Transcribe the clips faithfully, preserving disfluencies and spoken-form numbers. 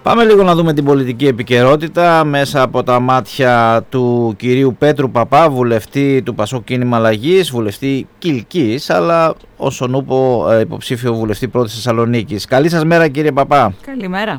Πάμε λίγο να δούμε την πολιτική επικαιρότητα μέσα από τα μάτια του κυρίου Πέτρου Παπά, βουλευτή του Πασόκ Κίνημα Αλλαγής, βουλευτή Κιλκής, αλλά όσον ούπο υποψήφιο βουλευτή πρώτης Θεσσαλονίκης. Καλή σας μέρα, κύριε Παπά. Καλημέρα.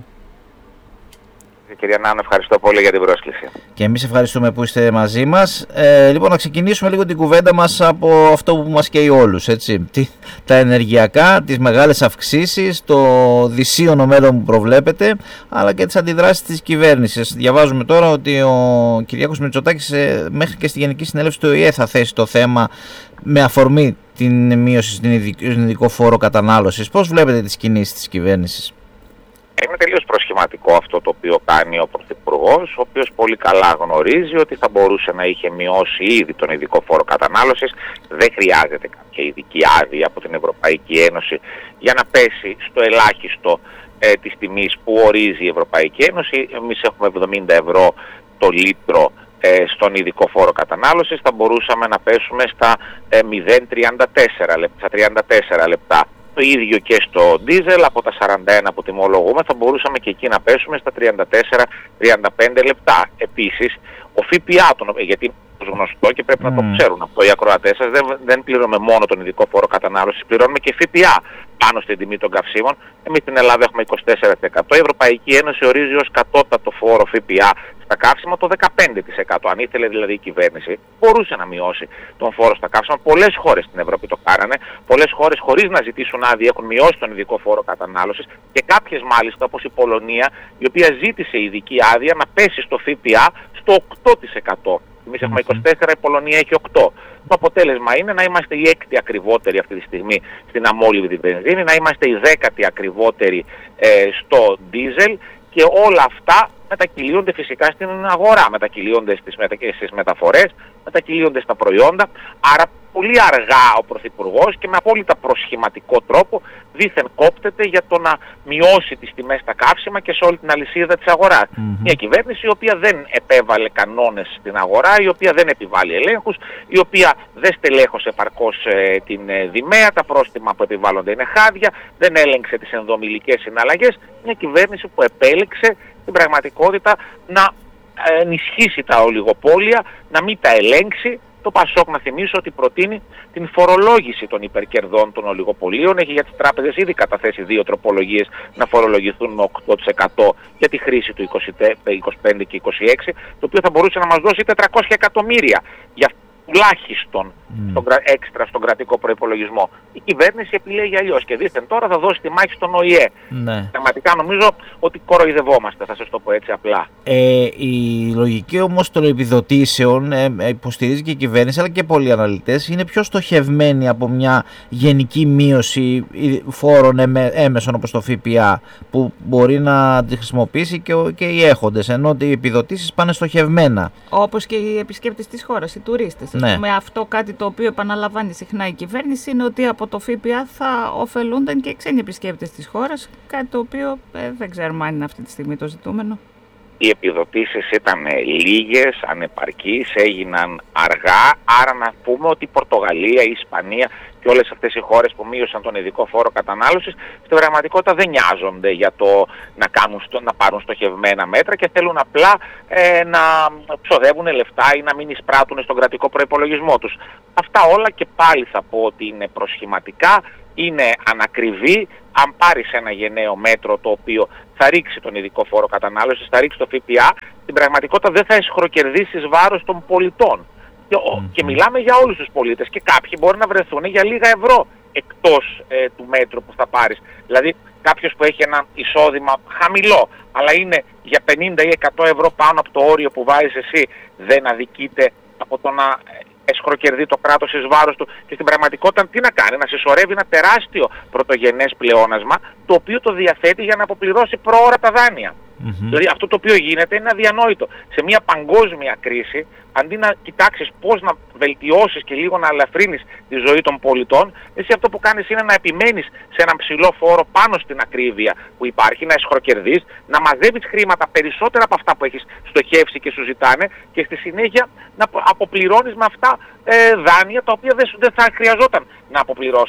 Κυρία Νάνο, ευχαριστώ πολύ για την πρόσκληση. Και εμείς ευχαριστούμε που είστε μαζί μας. Ε, λοιπόν, να ξεκινήσουμε λίγο την κουβέντα μας από αυτό που μας καίει όλους, έτσι. Τι, τα ενεργειακά, τις μεγάλες αυξήσεις, το δισίωνο μέλλον που προβλέπετε, αλλά και τις αντιδράσεις της κυβέρνησης. Διαβάζουμε τώρα ότι ο Κυριάκος Μητσοτάκης ε, μέχρι και στη Γενική Συνέλευση του ΟΗΕ θα θέσει το θέμα με αφορμή την μείωση στην ειδικό φόρο κατανάλωσης. Πώς βλέπετε τις κινήσεις της κυβέρνησης? Είναι τελείως προσχηματικό αυτό το οποίο κάνει ο Πρωθυπουργός, ο οποίος πολύ καλά γνωρίζει ότι θα μπορούσε να είχε μειώσει ήδη τον ειδικό φόρο κατανάλωσης. Δεν χρειάζεται κάποια ειδική άδεια από την Ευρωπαϊκή Ένωση για να πέσει στο ελάχιστο ε, της τιμής που ορίζει η Ευρωπαϊκή Ένωση. Εμείς έχουμε εβδομήντα ευρώ το λίτρο ε, στον ειδικό φόρο κατανάλωσης. Θα μπορούσαμε να πέσουμε στα ε, μηδέν κόμμα τριάντα τέσσερα λεπτά. Το ίδιο και στο ντίζελ, από τα σαράντα ένα που τιμολογούμε θα μπορούσαμε και εκεί να πέσουμε στα τριάντα τέσσερα με τριάντα πέντε λεπτά. Επίσης, ο ΦΠΑ, τον, γιατί είναι γνωστό και πρέπει mm. να το ξέρουν αυτό οι ακροατές σας, δεν, δεν πληρώνουμε μόνο τον ειδικό φόρο κατανάλωσης, πληρώνουμε και ΦΠΑ πάνω στην τιμή των καυσίμων. Εμείς στην Ελλάδα έχουμε είκοσι τέσσερα τοις εκατό, η Ευρωπαϊκή Ένωση ορίζει ως κατώτατο φόρο ΦΠΑ στα καύσιμα το δεκαπέντε τοις εκατό. Αν ήθελε δηλαδή η κυβέρνηση, μπορούσε να μειώσει τον φόρο στα καύσιμα. Πολλές χώρες στην Ευρώπη το κάνανε. Πολλές χώρες χωρίς να ζητήσουν άδεια έχουν μειώσει τον ειδικό φόρο κατανάλωσης και κάποιες μάλιστα, όπως η Πολωνία, η οποία ζήτησε ειδική άδεια να πέσει στο ΦΠΑ στο οκτώ τοις εκατό. Εμείς έχουμε είκοσι τέσσερα τοις εκατό, η Πολωνία έχει οκτώ τοις εκατό. Το αποτέλεσμα είναι να είμαστε η έκτη ακριβότερη αυτή τη στιγμή στην αμόλυβδη βενζίνη, να είμαστε η δέκατη ακριβότερη ε, στο ντίζελ, και όλα αυτά μετακυλίονται φυσικά στην αγορά, μετακυλίονται στις, μετα... στις μεταφορές, μετακυλίονται στα προϊόντα. Άρα πολύ αργά ο Πρωθυπουργός και με απόλυτα προσχηματικό τρόπο δήθεν κόπτεται για το να μειώσει τις τιμές στα καύσιμα και σε όλη την αλυσίδα της αγοράς. Mm-hmm. Μια κυβέρνηση η οποία δεν επέβαλε κανόνες στην αγορά, η οποία δεν επιβάλλει ελέγχους, η οποία δεν στελέχωσε επαρκώς ε, την ε, Δημαία, τα πρόστιμα που επιβάλλονται είναι χάδια, δεν έλεγξε τις ενδομιλικές συναλλαγές. Μια κυβέρνηση που επέλεξε στην πραγματικότητα να ενισχύσει τα ολιγοπόλια, να μην τα ελέγξει. Το Πασόκ, να θυμίσω ότι προτείνει την φορολόγηση των υπερκερδών των ολιγοπολίων. Έχει για τις τράπεζες ήδη καταθέσει δύο τροπολογίες να φορολογηθούν με οκτώ τοις εκατό για τη χρήση του είκοσι πέντε και είκοσι έξι, το οποίο θα μπορούσε να μας δώσει τετρακόσια εκατομμύρια για τουλάχιστον mm. στον, έξτρα στον κρατικό προϋπολογισμό. Η κυβέρνηση επιλέγει αλλιώς και δήθεν τώρα θα δώσει τη μάχη στον ΟΗΕ. Ναι. Πραγματικά νομίζω ότι κοροϊδευόμαστε, θα σας το πω έτσι απλά. Ε, η λογική όμως των επιδοτήσεων ε, υποστηρίζει και η κυβέρνηση, αλλά και πολλοί αναλυτές, είναι πιο στοχευμένη από μια γενική μείωση φόρων έμεσων όπως το ΦΠΑ, που μπορεί να τη χρησιμοποιήσει και, και οι έχοντες, ενώ οι επιδοτήσεις πάνε στοχευμένα. Όπως και οι επισκέπτες της χώρας, οι τουρίστες. Ναι. Με αυτό κάτι το οποίο επαναλαμβάνει συχνά η κυβέρνηση είναι ότι από το ΦΠΑ θα ωφελούνταν και ξένοι επισκέπτες της χώρας, κάτι το οποίο ε, δεν ξέρουμε αν είναι αυτή τη στιγμή το ζητούμενο. Οι επιδοτήσεις ήταν λίγες, ανεπαρκείς, έγιναν αργά, άρα να πούμε ότι η Πορτογαλία, η Ισπανία και όλες αυτές οι χώρες που μείωσαν τον ειδικό φόρο κατανάλωσης στην πραγματικότητα δεν νοιάζονται για το να, κάνουν, να πάρουν στοχευμένα μέτρα και θέλουν απλά ε, να ξοδεύουν λεφτά ή να μην εισπράττουν στον κρατικό προϋπολογισμό τους. Αυτά όλα και πάλι θα πω ότι είναι προσχηματικά, είναι ανακριβή. Αν πάρεις ένα γενναίο μέτρο το οποίο θα ρίξει τον ειδικό φόρο κατανάλωσης, θα ρίξει το ΦΠΑ, στην πραγματικότητα δεν θα εσχροκερδίσεις βάρος των πολιτών. Και, mm-hmm. και μιλάμε για όλους τους πολίτες και κάποιοι μπορεί να βρεθούν για λίγα ευρώ εκτός ε, του μέτρου που θα πάρεις. Δηλαδή κάποιος που έχει ένα εισόδημα χαμηλό, αλλά είναι για πενήντα ή εκατό ευρώ πάνω από το όριο που βάζεις εσύ, δεν αδικείται από το να εσχροκερδεί το κράτος εις βάρος του, και στην πραγματικότητα τι να κάνει, να συσσωρεύει ένα τεράστιο πρωτογενές πλεόνασμα, το οποίο το διαθέτει για να αποπληρώσει προώρα τα δάνεια. Mm-hmm. Δηλαδή αυτό το οποίο γίνεται είναι αδιανόητο. Σε μια παγκόσμια κρίση, αντί να κοιτάξεις πώς να βελτιώσεις και λίγο να ελαφρύνεις τη ζωή των πολιτών, εσύ αυτό που κάνεις είναι να επιμένεις σε έναν ψηλό φόρο πάνω στην ακρίβεια που υπάρχει, να εσχροκερδείς, να μαζεύεις χρήματα περισσότερα από αυτά που έχεις στοχεύσει και σου ζητάνε, και στη συνέχεια να αποπληρώνεις με αυτά ε, δάνεια τα οποία δεν, δεν θα χρειαζόταν να αποπληρώσεις.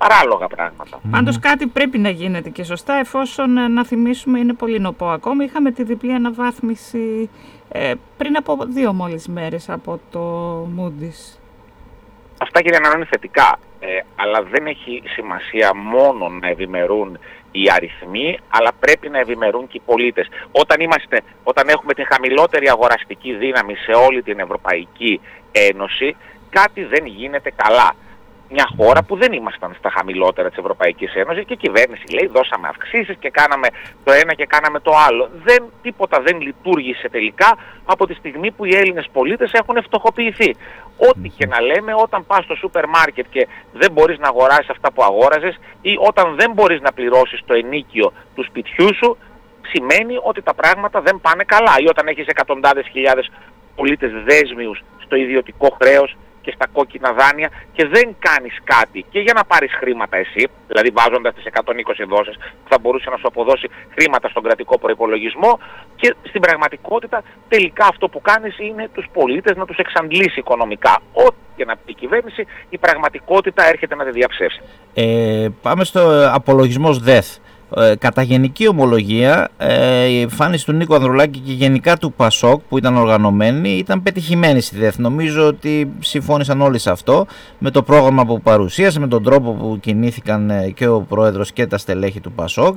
παράλογα πράγματα. Πάντως κάτι πρέπει να γίνεται και σωστά, εφόσον, να θυμίσουμε, είναι πολύ νοπό ακόμη. Είχαμε τη διπλή αναβάθμιση ε, πριν από δύο μόλις μέρες από το Moody's. Αυτά, κύριε Νανό, είναι θετικά, ε, αλλά δεν έχει σημασία μόνο να ευημερούν οι αριθμοί, αλλά πρέπει να ευημερούν και οι πολίτες. Όταν, είμαστε, όταν έχουμε την χαμηλότερη αγοραστική δύναμη σε όλη την Ευρωπαϊκή Ένωση, κάτι δεν γίνεται καλά. Μια χώρα που δεν ήμασταν στα χαμηλότερα της Ευρωπαϊκής Ένωσης και η κυβέρνηση λέει δώσαμε αυξήσεις και κάναμε το ένα και κάναμε το άλλο. Δεν, τίποτα δεν λειτουργήσε τελικά από τη στιγμή που οι Έλληνες πολίτες έχουν φτωχοποιηθεί. Ό,τι και να λέμε, όταν πας στο σούπερ μάρκετ και δεν μπορείς να αγοράσεις αυτά που αγόραζες ή όταν δεν μπορείς να πληρώσεις το ενοίκιο του σπιτιού σου, σημαίνει ότι τα πράγματα δεν πάνε καλά. Ή όταν έχεις εκατοντάδες χιλιάδες πολίτες δέσμιους στο ιδιωτικό χρέος και στα κόκκινα δάνεια και δεν κάνεις κάτι και για να πάρεις χρήματα εσύ, δηλαδή βάζοντας τις εκατόν είκοσι δόσεις που θα μπορούσε να σου αποδώσει χρήματα στον κρατικό προϋπολογισμό, και στην πραγματικότητα τελικά αυτό που κάνεις είναι τους πολίτες να τους εξαντλήσει οικονομικά. Ό,τι και να πει η κυβέρνηση, η πραγματικότητα έρχεται να τη διαψεύσει. Ε, πάμε στο απολογισμός ΔΕΘ. Ε, κατά γενική ομολογία, ε, η εμφάνιση του Νίκου Ανδρουλάκη και γενικά του Πασόκ που ήταν οργανωμένοι ήταν πετυχημένη στη ΔΕΘ. Νομίζω ότι συμφώνησαν όλοι σε αυτό, με το πρόγραμμα που παρουσίασε, με τον τρόπο που κινήθηκαν και ο πρόεδρος και τα στελέχη του Πασόκ.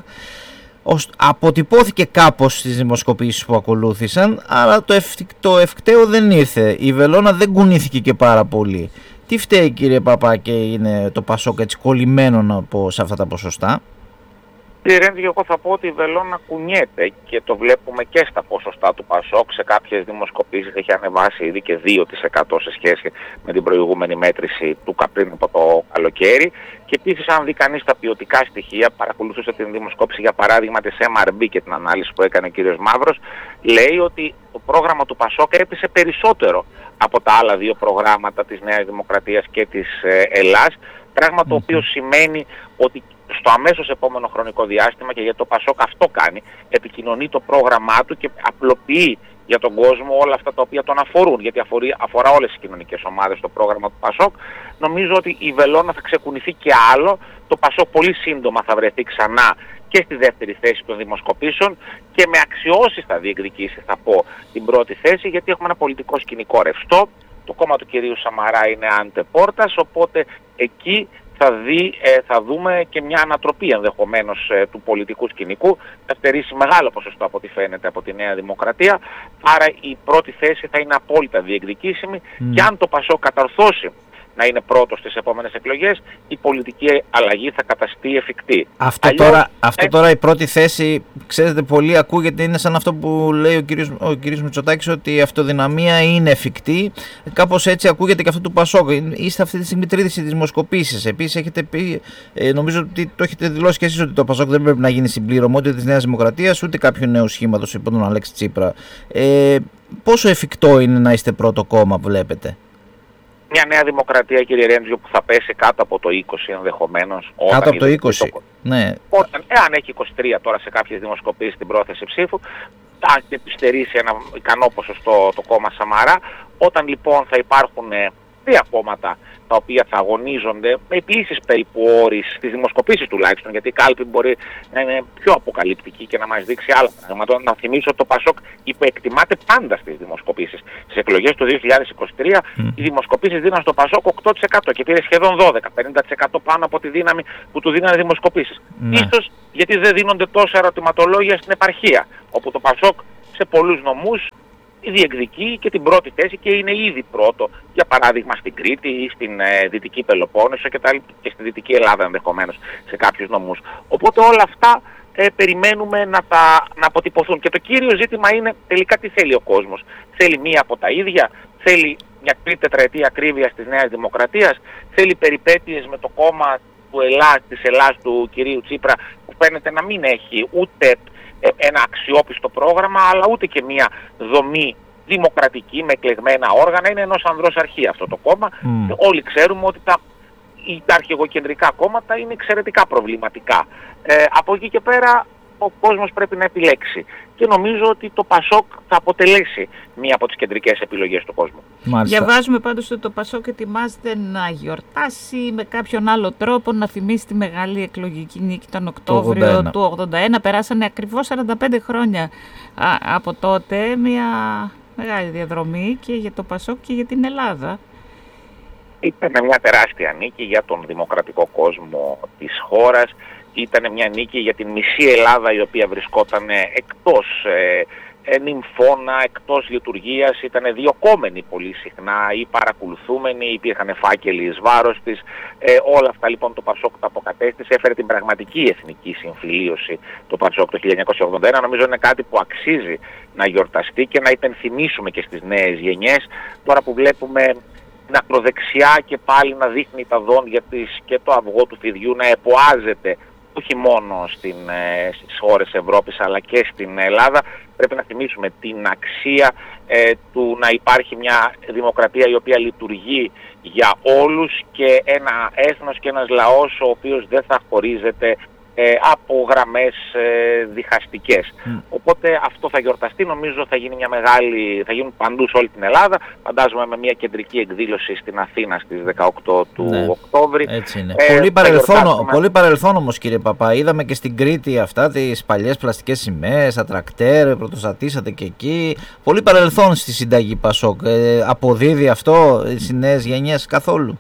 Αποτυπώθηκε κάπως στις δημοσκοπήσεις που ακολούθησαν, αλλά το, ευ, το ευκταίο δεν ήρθε. Η βελόνα δεν κουνήθηκε και πάρα πολύ. Τι φταίει, κύριε Παπά, και είναι το Πασόκ έτσι κολλημένο να πω σε αυτά τα ποσοστά? Κύριε Ρέντζη, εγώ θα πω ότι η βελόνα κουνιέται και το βλέπουμε και στα ποσοστά του Πασόκ. Σε κάποιες δημοσκοπήσεις έχει ανεβάσει ήδη και δύο τοις εκατό σε σχέση με την προηγούμενη μέτρηση του πριν από το καλοκαίρι. Και επίσης, αν δει κανείς τα ποιοτικά στοιχεία, παρακολουθούσε την δημοσκόπηση για παράδειγμα της εμ αρ μπι και την ανάλυση που έκανε ο κύριος Μαύρος, λέει ότι το πρόγραμμα του Πασόκ έπεισε περισσότερο από τα άλλα δύο προγράμματα της Νέας Δημοκρατίας και της ε, Ελλάς, πράγμα το οποίο σημαίνει ότι στο αμέσως επόμενο χρονικό διάστημα, και γιατί το Πασόκ αυτό κάνει, επικοινωνεί το πρόγραμμά του και απλοποιεί για τον κόσμο όλα αυτά τα οποία τον αφορούν, γιατί αφορεί, αφορά όλες τις κοινωνικές ομάδες το πρόγραμμα του Πασόκ. Νομίζω ότι η βελόνα θα ξεκουνηθεί και άλλο. Το Πασόκ πολύ σύντομα θα βρεθεί ξανά και στη δεύτερη θέση των δημοσκοπήσεων και με αξιώσεις θα διεκδικήσει, θα πω, την πρώτη θέση, γιατί έχουμε ένα πολιτικό σκηνικό ρευστό. Το κόμμα του κυρίου Σαμαρά είναι αντεπόρτας, οπότε εκεί θα, δει, ε, θα δούμε και μια ανατροπή ενδεχομένως ε, του πολιτικού σκηνικού. Θα στερήσει μεγάλο ποσοστό από ό,τι φαίνεται από τη Νέα Δημοκρατία. Άρα η πρώτη θέση θα είναι απόλυτα διεκδικήσιμη mm. και αν το Πασόκ καταρθώσει να είναι πρώτος στις επόμενες εκλογές, η πολιτική αλλαγή θα καταστεί εφικτή. Αυτό, Αλλιώς, τώρα, αυτό ε... τώρα η πρώτη θέση, ξέρετε, πολύ ακούγεται, είναι σαν αυτό που λέει ο κύριος, ο κύριος Μητσοτάκης, ότι η αυτοδυναμία είναι εφικτή. Κάπως έτσι ακούγεται και αυτό του Πασόκ. Είστε αυτή τη στιγμή τρίτη στις δημοσκοπήσεις. Επίσης έχετε πει, ε, νομίζω ότι το έχετε δηλώσει και εσείς, ότι το Πασόκ δεν πρέπει να γίνει συμπλήρωμα ούτε της Νέας Δημοκρατίας ούτε κάποιου νέου σχήματος υπό τον Αλέξη Τσίπρα. Ε, πόσο εφικτό είναι να είστε πρώτο κόμμα, βλέπετε? Μια Νέα Δημοκρατία, κύριε Ρέντζιο, που θα πέσει κάτω από το είκοσι ενδεχομένως. Κάτω από το είκοσι, το... ναι. Όταν, εάν έχει είκοσι τρία τώρα σε κάποιες δημοσκοπήσεις την πρόθεση ψήφου, αν και επιστερήσει ένα ικανό ποσοστό το κόμμα Σαμαρά, όταν λοιπόν θα υπάρχουν ε, τρία κόμματα τα οποία θα αγωνίζονται με επίσης περίπου όρις στις δημοσκοπήσεις τουλάχιστον, γιατί η κάλπη μπορεί να είναι πιο αποκαλυπτική και να μας δείξει άλλα πράγματα. Να θυμίσω ότι το Πασόκ υποεκτιμάται πάντα στις δημοσκοπήσεις. Στις εκλογές του δύο χιλιάδες είκοσι τρία mm. οι δημοσκοπήσεις δίναν στο Πασόκ οκτώ τοις εκατό και πήρε σχεδόν δώδεκα τοις εκατό, πενήντα τοις εκατό πάνω από τη δύναμη που του δίνανε δημοσκοπήσεις. Mm. Ίσως γιατί δεν δίνονται τόσα ερωτηματολόγια στην επαρχία, όπου το Πασόκ σε πολλούς νομούς διεκδικεί και την πρώτη θέση και είναι ήδη πρώτο, για παράδειγμα στην Κρήτη ή στην ε, Δυτική Πελοπόννησο και, τα, και στη Δυτική Ελλάδα ενδεχομένως σε κάποιους νομούς. Οπότε όλα αυτά ε, περιμένουμε να, τα, να αποτυπωθούν. Και το κύριο ζήτημα είναι τελικά τι θέλει ο κόσμος. Θέλει μία από τα ίδια, θέλει μια τρίτη τετραετία ακρίβειας της Νέας Δημοκρατίας, θέλει περιπέτειες με το κόμμα του Ελλάς, της Ελλάς του κυρίου Τσίπρα, που φαίνεται να μην έχει ούτε ένα αξιόπιστο πρόγραμμα, αλλά ούτε και μια δομή δημοκρατική με εκλεγμένα όργανα. Είναι ενός ανδρός αρχή αυτό το κόμμα. Mm. Όλοι ξέρουμε ότι τα, τα αρχηγοκεντρικά κόμματα είναι εξαιρετικά προβληματικά. Ε, από εκεί και πέρα ο κόσμος πρέπει να επιλέξει. Και νομίζω ότι το Πασόκ θα αποτελέσει μία από τις κεντρικές επιλογές του κόσμου. Μάλιστα. Διαβάζουμε πάντως ότι το Πασόκ ετοιμάζεται να γιορτάσει με κάποιον άλλο τρόπο, να θυμίσει τη μεγάλη εκλογική νίκη τον Οκτώβριο του ογδόντα ένα. Περάσανε ακριβώς σαράντα πέντε χρόνια από τότε, μια μεγάλη διαδρομή και για το Πασόκ και για την Ελλάδα. Ήταν μια τεράστια νίκη για τον δημοκρατικό κόσμο της χώρας. Ήταν μια νίκη για την μισή Ελλάδα, η οποία βρισκόταν εκτός ε, ε, νυμφώνα, εκτός λειτουργίας, ήταν διωκόμενοι πολύ συχνά ή παρακολουθούμενοι, υπήρχαν φάκελοι εις βάρος της. Ε, όλα αυτά λοιπόν το Πασόκ τα αποκατέστησε, έφερε την πραγματική εθνική συμφιλίωση το Πασόκ το χίλια εννιακόσια ογδόντα ένα. Νομίζω είναι κάτι που αξίζει να γιορταστεί και να υπενθυμίσουμε και στις νέες γενιές, τώρα που βλέπουμε την ακροδεξιά και πάλι να δείχνει τα δόντια της και το αυγό του φιδιού να εποάζεται όχι μόνο στην, ε, στις χώρες Ευρώπης αλλά και στην Ελλάδα. Πρέπει να θυμίσουμε την αξία ε, του να υπάρχει μια δημοκρατία η οποία λειτουργεί για όλους και ένα έθνος και ένας λαός ο οποίος δεν θα χωρίζεται ε, από γραμμές ε, διχαστικές. Mm. Οπότε αυτό θα γιορταστεί, νομίζω θα γίνει μια μεγάλη, θα γίνουν παντού σε όλη την Ελλάδα, φαντάζομαι με μια κεντρική εκδήλωση στην Αθήνα στις δεκαοκτώ του ναι. Οκτώβρη. Έτσι είναι. Ε, πολύ, παρελθόν, πολύ παρελθόν όμως κύριε Παπά, είδαμε και στην Κρήτη αυτά τις παλιές πλαστικές σημαίες, τα τρακτέρ, πρωτοστατήσατε και εκεί. Πολύ παρελθόν στη συνταγή Πασόκ. Ε, αποδίδει αυτό στις νέες γενιές καθόλου?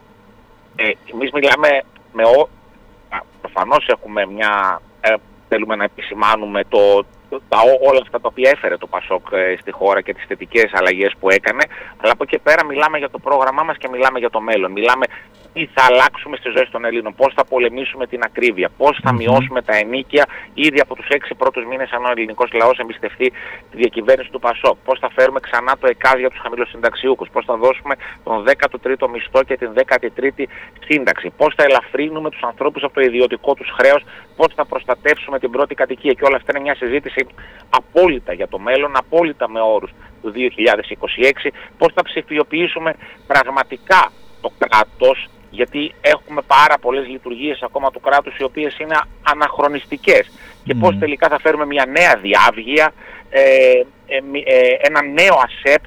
Ε, εμείς μιλάμε με ο... Προφανώς έχουμε μια, ε, θέλουμε να επισημάνουμε το, το, τα, όλα αυτά τα οποία έφερε το Πασόκ ε, στη χώρα και τις θετικές αλλαγές που έκανε, αλλά από εκεί πέρα μιλάμε για το πρόγραμμά μας και μιλάμε για το μέλλον. Μιλάμε τι θα αλλάξουμε στη ζωή των Ελλήνων, πώς θα πολεμήσουμε την ακρίβεια, πώς θα mm-hmm. μειώσουμε τα ενοίκια ήδη από τους έξι πρώτους μήνες αν ο ελληνικός λαός εμπιστευτεί τη διακυβέρνηση του Πασόκ, πώς θα φέρουμε ξανά το ΕΚΑΔ για τους χαμηλοσυνταξιούχους, πώς θα δώσουμε τον δέκατο τρίτο μισθό και την δέκατη τρίτη σύνταξη, πώς θα ελαφρύνουμε τους ανθρώπους από το ιδιωτικό τους χρέος, πώς θα προστατεύσουμε την πρώτη κατοικία. Και όλα αυτά είναι μια συζήτηση απόλυτα για το μέλλον, απόλυτα με όρους του δύο χιλιάδες είκοσι έξι, πώς θα ψηφιοποιήσουμε πραγματικά το κράτος, γιατί έχουμε πάρα πολλές λειτουργίες ακόμα του κράτους οι οποίες είναι αναχρονιστικές και mm. πώς τελικά θα φέρουμε μια νέα διάβγεια, ε, ε, ε, ένα νέο ΑΣΕΠ,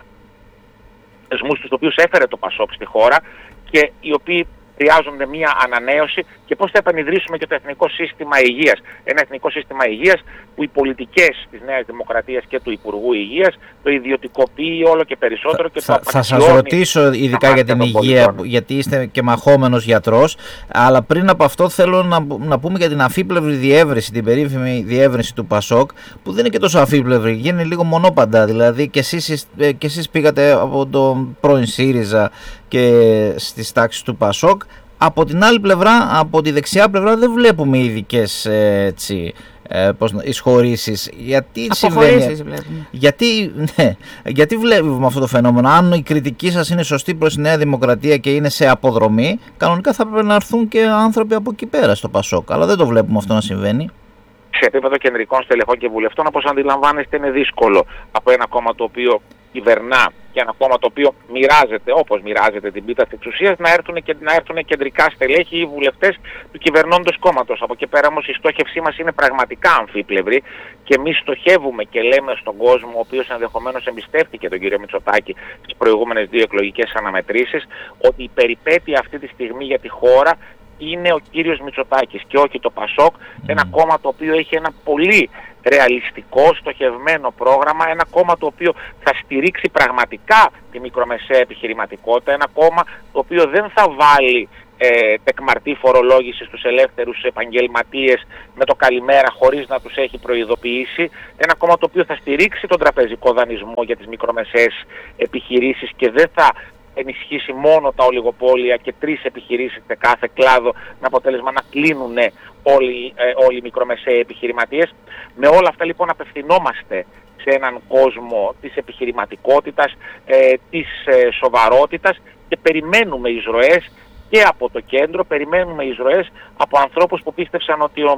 θεσμούς τους οποίους έφερε το Πασόκ στη χώρα και οι οποίοι χρειάζονται μια ανανέωση, και πώς θα επανειδρύσουμε και το εθνικό σύστημα υγείας. Ένα εθνικό σύστημα υγείας που οι πολιτικές της Νέας Δημοκρατίας και του Υπουργού Υγείας το ιδιωτικοποιεί όλο και περισσότερο και θα, το θα σας ρωτήσω ειδικά για την υγεία, πολιτών. Γιατί είστε και μαχόμενος γιατρός, αλλά πριν από αυτό θέλω να, να πούμε για την αφίπλευρη διεύρυνση, την περίφημη διεύρυνση του Πασόκ, που δεν είναι και τόσο αφίπλευρη, γίνει λίγο μονόπαντα. Δηλαδή και εσείς, και εσείς πήγατε από τον πρώην ΣΥΡΙΖΑ και στις τάξεις του Πασόκ. Από την άλλη πλευρά, από τη δεξιά πλευρά, δεν βλέπουμε ειδικές έτσι, ε, πώς, εισχωρήσεις. Γιατί συμβαίνει, βλέπουμε. Γιατί, ναι, γιατί βλέπουμε αυτό το φαινόμενο? Αν η κριτική σας είναι σωστή προς τη Νέα Δημοκρατία και είναι σε αποδρομή, κανονικά θα πρέπει να έρθουν και άνθρωποι από εκεί πέρα στο Πασόκ. Αλλά δεν το βλέπουμε αυτό να συμβαίνει. Σε επίπεδο κεντρικών στελεχών και βουλευτών, όπως αντιλαμβάνεστε, είναι δύσκολο από ένα κόμμα το οποίο κυβερνά και ένα κόμμα το οποίο μοιράζεται, όπως μοιράζεται την πίτα της εξουσίας, να έρθουν, και, να έρθουν κεντρικά στελέχη ή βουλευτές του κυβερνώντος κόμματος. Από εκεί πέρα όμως η στόχευσή μας είναι πραγματικά αμφίπλευρη και εμείς στοχεύουμε και λέμε στον κόσμο, ο οποίος ενδεχομένως εμπιστεύτηκε τον κύριο Μητσοτάκη στις προηγούμενες δύο εκλογικές αναμετρήσεις, ότι η περιπέτεια αυτή τη στιγμή για τη χώρα είναι ο κύριος Μητσοτάκης και όχι το Πασόκ, ένα κόμμα το οποίο έχει ένα πολύ ρεαλιστικό, στοχευμένο πρόγραμμα, ένα κόμμα το οποίο θα στηρίξει πραγματικά τη μικρομεσαία επιχειρηματικότητα, ένα κόμμα το οποίο δεν θα βάλει ε, τεκμαρτή φορολόγηση στους ελεύθερους επαγγελματίες με το καλημέρα χωρίς να τους έχει προειδοποιήσει, ένα κόμμα το οποίο θα στηρίξει τον τραπεζικό δανεισμό για τις μικρομεσαίες επιχειρήσεις και δεν θα ενισχύσει μόνο τα ολιγοπόλια και τρεις επιχειρήσεις σε κάθε κλάδο, με αποτέλεσμα να κλείνουν όλοι, ε, όλοι οι μικρομεσαίοι επιχειρηματίες. Με όλα αυτά λοιπόν απευθυνόμαστε σε έναν κόσμο της επιχειρηματικότητας, ε, της ε, σοβαρότητας και περιμένουμε εισρωές και από το κέντρο, περιμένουμε εισρωές από ανθρώπους που πίστεψαν ότι ο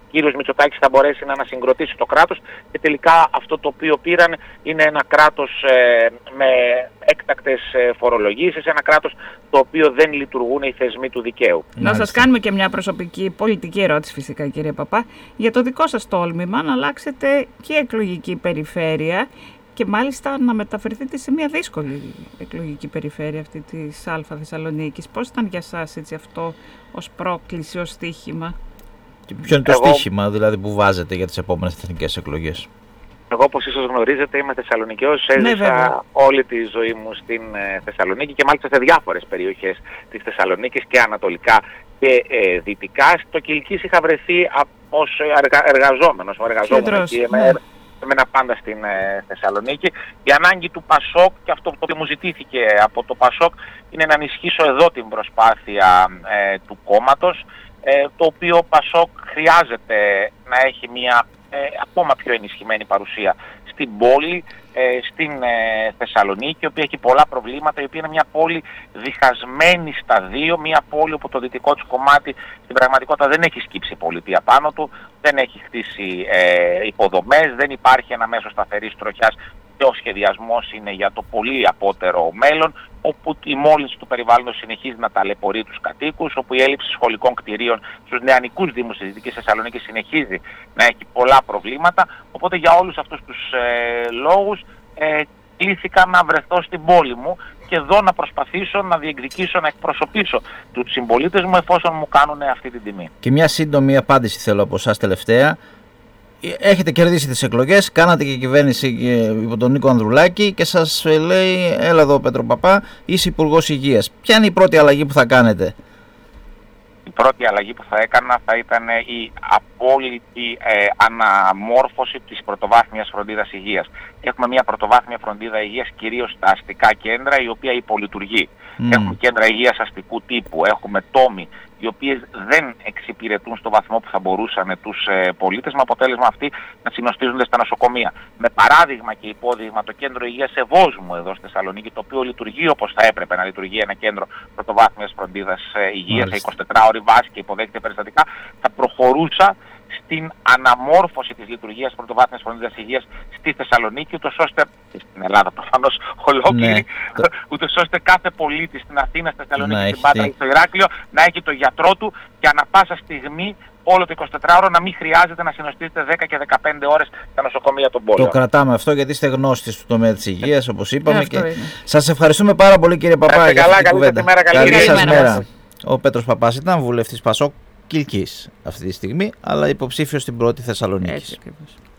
κύριος Μητσοτάκης θα μπορέσει να ανασυγκροτήσει το κράτος, και τελικά αυτό το οποίο πήραν είναι ένα κράτος ε, με έκτακτες ε, φορολογήσεις, ένα κράτος το οποίο δεν λειτουργούν οι θεσμοί του δικαίου. Να σας κάνουμε και μια προσωπική πολιτική ερώτηση φυσικά, κύριε Παπά, για το δικό σας τόλμημα να αλλάξετε και εκλογική περιφέρεια και μάλιστα να μεταφερθείτε σε μια δύσκολη εκλογική περιφέρεια αυτή της Α Θεσσαλονίκης. Πώς ήταν για σας έτσι αυτό ως πρόκληση, ως στοίχημα? Και ποιο είναι το Εγώ... στοίχημα δηλαδή που βάζετε για τις επόμενες εθνικές εκλογές? Εγώ, όπως ίσως γνωρίζετε, είμαι Θεσσαλονικιός, έζησα ναι, όλη τη ζωή μου στην ε, Θεσσαλονίκη και μάλιστα σε διάφορες περιοχές της Θεσσαλονίκης και ανατολικά και ε, δυτικά. Στο Κιλκής είχα βρεθεί ως εργα, εργαζόμενος, ο εργαζόμενος εκεί, ναι. Έμενα πάντα στην ε, Θεσσαλονίκη. Η ανάγκη του Πασόκ, και αυτό που μου ζητήθηκε από το Πασόκ, είναι να ενισχύσω εδώ την προσπάθεια ε, του κόμματος, ε, το οποίο ο Πασόκ χρειάζεται να έχει μια ε, ακόμα πιο ενισχυμένη παρουσία στην πόλη, ε, στην ε, Θεσσαλονίκη, η οποία έχει πολλά προβλήματα, η οποία είναι μια πόλη διχασμένη στα δύο, μια πόλη όπου το δυτικό της κομμάτι στην πραγματικότητα δεν έχει σκύψει πολιτεία πάνω του, δεν έχει χτίσει ε, υποδομές, δεν υπάρχει ένα μέσο σταθερής τροχιάς και ο σχεδιασμός είναι για το πολύ απότερο μέλλον, όπου η μόλυνση του περιβάλλοντος συνεχίζει να ταλαιπωρεί τους κατοίκους, όπου η έλλειψη σχολικών κτηρίων στους νεανικούς δήμους της Δυτικής Θεσσαλονίκης συνεχίζει να έχει πολλά προβλήματα. Οπότε για όλους αυτούς τους ε, λόγους ε, κλήθηκα να βρεθώ στην πόλη μου και εδώ να προσπαθήσω να διεκδικήσω, να εκπροσωπήσω τους συμπολίτες μου εφόσον μου κάνουν αυτή την τιμή. Και μια σύντομη απάντηση θέλω από εσάς τελευταία. Έχετε κερδίσει τις εκλογές, κάνατε και κυβέρνηση υπό τον Νίκο Ανδρουλάκη και σας λέει, έλα εδώ Πέτρο Παπά, είσαι Υπουργός Υγείας. Ποια είναι η πρώτη αλλαγή που θα κάνετε? Η πρώτη αλλαγή που θα έκανα θα ήταν η απόλυτη ε, αναμόρφωση της πρωτοβάθμιας φροντίδας υγείας. Έχουμε μια πρωτοβάθμια φροντίδα υγείας κυρίως στα αστικά κέντρα, η οποία υπολειτουργεί. Mm. Έχουμε κέντρα υγείας αστικού τύπου, έχουμε τόμοι, οι οποίες δεν εξυπηρετούν στο βαθμό που θα μπορούσαν τους ε, πολίτες, με αποτέλεσμα αυτοί να συνοστίζονται στα νοσοκομεία. Με παράδειγμα και υπόδειγμα το κέντρο υγείας Ευόσμου εδώ στη Θεσσαλονίκη, το οποίο λειτουργεί όπως θα έπρεπε να λειτουργεί ένα κέντρο πρωτοβάθμιας φροντίδας ε, υγείας σε εικοσιτετράωρη βάση και υποδέχεται περιστατικά, θα προχωρούσα στην αναμόρφωση της λειτουργίας πρωτοβάθμιας φροντίδας υγείας στη Θεσσαλονίκη, ούτως ώστε, στην Ελλάδα προφανώς ολόκληρη, ναι, το... ούτως ώστε κάθε πολίτης στην Αθήνα, στη Θεσσαλονίκη, στην Πάτρα ή στο Ηράκλειο να έχει το γιατρό του και ανα πάσα στιγμή όλο το εικοσιτετράωρο να μην χρειάζεται να συνοστίζεται δέκα και δεκαπέντε ώρες στα νοσοκομεία των πόλεων. Το κρατάμε αυτό γιατί είστε γνώστης του τομέα της υγείας, όπως είπαμε. Και... σας ευχαριστούμε πάρα πολύ, κύριε Παπά, για αυτή την κουβέντα. Καλή σας μέρα. Ο Πέτρος Παπάς ήταν βουλευτής Πασόκ Κιλκής αυτή τη στιγμή, αλλά υποψήφιος στην πρώτη Θεσσαλονίκη.